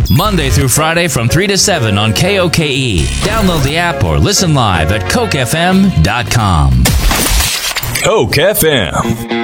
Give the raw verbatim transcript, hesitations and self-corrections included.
Monday through Friday from three to seven on K O K E. Download the app or listen live at coke f m dot com. Coke F M.